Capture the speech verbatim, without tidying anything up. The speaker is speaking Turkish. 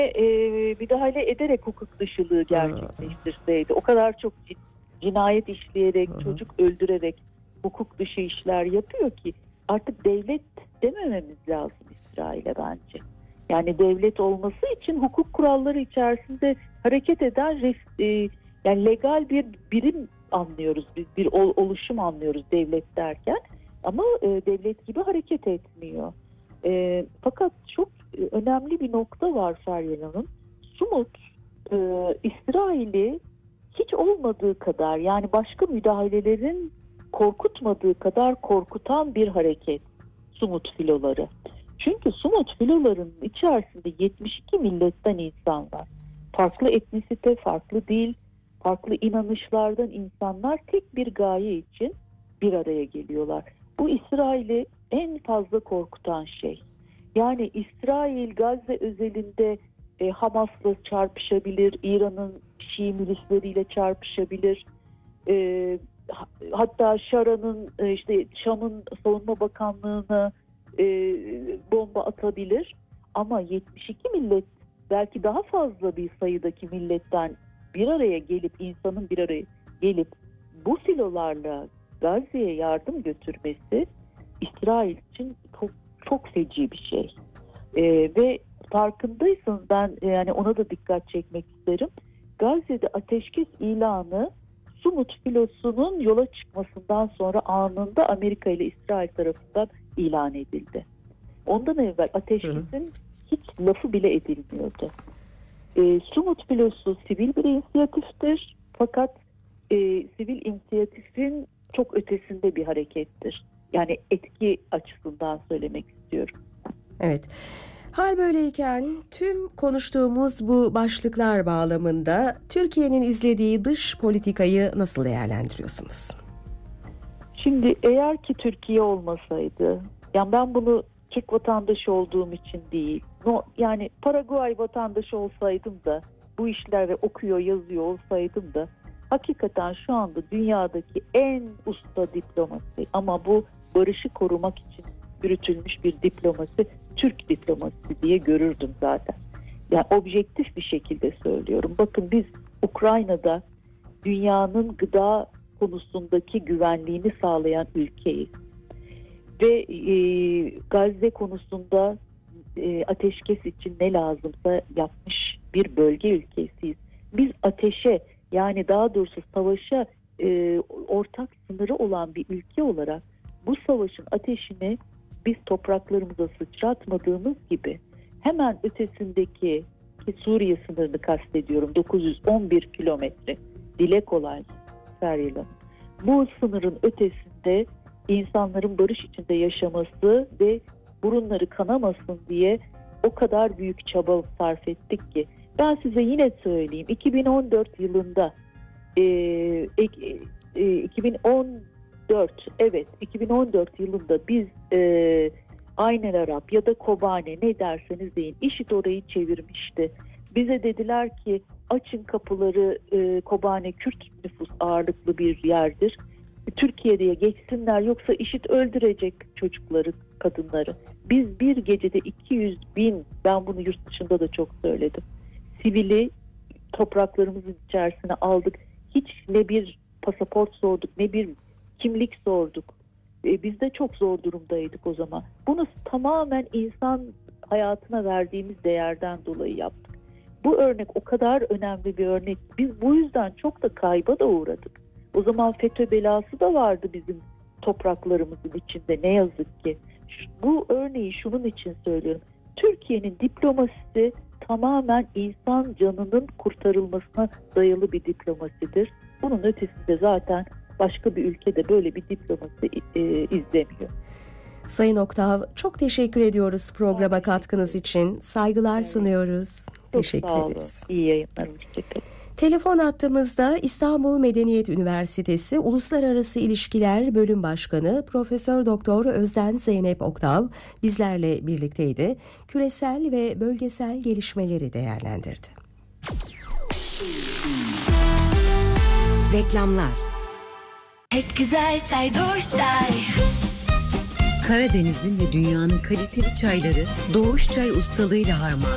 e, müdahale ederek hukuk dışılığı gerçekleştirseydi, o kadar çok cinayet işleyerek, Hı hı. çocuk öldürerek hukuk dışı işler yapıyor ki artık devlet demememiz lazım İsrail'e bence. Yani devlet olması için hukuk kuralları içerisinde hareket eden res- e, yani legal bir birim anlıyoruz, bir, bir ol, oluşum anlıyoruz devlet derken, ama e, devlet gibi hareket etmiyor. E, fakat çok önemli bir nokta var Feryal Hanım. Sumut e, İsrail'i hiç olmadığı kadar, yani başka müdahalelerin korkutmadığı kadar korkutan bir hareket Sumut filoları. Çünkü Sumut filolarının içerisinde yetmiş iki milletten insan var. Farklı etnisite, farklı dil, farklı inanışlardan insanlar tek bir gaye için bir araya geliyorlar. Bu İsrail'i en fazla korkutan şey. Yani İsrail Gazze özelinde e, Hamas'la çarpışabilir, İran'ın Şii milisleriyle çarpışabilir. E, hatta Şara'nın e, işte Şam'ın Savunma Bakanlığı'na e, bomba atabilir. Ama yetmiş iki millet, belki daha fazla bir sayıdaki milletten bir araya gelip, insanın bir araya gelip bu filolarla Gazze'ye yardım götürmesi İsrail için çok çok feci bir şey. Ee, ve farkındaysanız, ben yani ona da dikkat çekmek isterim. Gazze'de ateşkes ilanı Sumut filosunun yola çıkmasından sonra anında Amerika ile İsrail tarafından ilan edildi. Ondan evvel ateşkesin hiç lafı bile edilmiyordu. E, Sumut filosu sivil bir inisiyatiftir. Fakat e, sivil inisiyatifin çok ötesinde bir harekettir. Yani etki açısından söylemek istiyorum. Evet. Hal böyleyken tüm konuştuğumuz bu başlıklar bağlamında Türkiye'nin izlediği dış politikayı nasıl değerlendiriyorsunuz? Şimdi eğer ki Türkiye olmasaydı, yani ben bunu Türk vatandaşı olduğum için değil, no, yani Paraguay vatandaşı olsaydım da, bu işleri okuyor yazıyor olsaydım da, hakikaten şu anda dünyadaki en usta diplomasi, ama bu barışı korumak için yürütülmüş bir diplomasi, Türk diplomasisi diye görürdüm zaten. Yani objektif bir şekilde söylüyorum. Bakın, biz Ukrayna'da dünyanın gıda konusundaki güvenliğini sağlayan ülkeyiz. Ve e, Gazze konusunda e, ateşkes için ne lazımsa yapmış bir bölge ülkesiyiz. Biz ateşe, yani daha doğrusu savaşa e, ortak sınırı olan bir ülke olarak bu savaşın ateşini biz topraklarımıza sıçratmadığımız gibi hemen ötesindeki, ki Suriye sınırını kastediyorum, dokuz yüz on bir kilometre, dile kolay Feryal Hanım. Bu sınırın ötesinde insanların barış içinde yaşaması ve burunları kanamasın diye o kadar büyük çaba sarf ettik ki. Ben size yine söyleyeyim, iki bin on dört yılında e, e, iki bin on dört evet iki bin on dört yılında biz e, Aynel Arap ya da Kobane, ne derseniz deyin, IŞİD orayı çevirmişti. Bize dediler ki açın kapıları, e, Kobane Kürt nüfus ağırlıklı bir yerdir. Türkiye'ye geçsinler, yoksa IŞİD öldürecek çocukları, kadınları. Biz bir gecede iki yüz bin, ben bunu yurt dışında da çok söyledim, sivili topraklarımızın içerisine aldık. Hiç ne bir pasaport sorduk, ne bir kimlik sorduk. E, biz de çok zor durumdaydık o zaman. Bunu tamamen insan hayatına verdiğimiz değerden dolayı yaptık. Bu örnek o kadar önemli bir örnek. Biz bu yüzden çok da kayba da uğradık. O zaman FETÖ belası da vardı bizim topraklarımızın içinde, ne yazık ki. Bu örneği şunun için söylüyorum. Türkiye'nin diplomasisi tamamen insan canının kurtarılmasına dayalı bir diplomasidir. Bunun ötesinde zaten başka bir ülkede böyle bir diplomasi e, izlemiyor. Sayın Oktav, çok teşekkür ediyoruz programa katkınız için. Saygılar sunuyoruz. Çok teşekkür sağ olun. ederiz. İyi yayınlar. Hoşçakalın. Telefon hattımızda İstanbul Medeniyet Üniversitesi Uluslararası İlişkiler Bölüm Başkanı Profesör Doktor Özden Zeynep Oktav bizlerle birlikteydi. Küresel ve bölgesel gelişmeleri değerlendirdi. Reklamlar. Pek güzel çay, Doğuş Çay. Karadeniz'in ve dünyanın kaliteli çayları Doğuş Çay ustalığıyla harman.